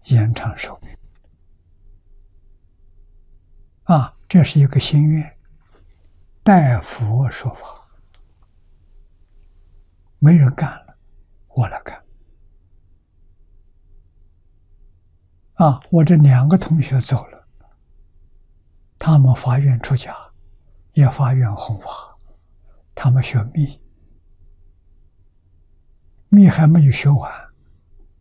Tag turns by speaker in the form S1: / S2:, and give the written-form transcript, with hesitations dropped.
S1: 延长寿命。这是一个心愿，代佛说法，没人干了，我来干。我这2个同学走了，他们发愿出家，也发愿弘法，他们学密还没有学完。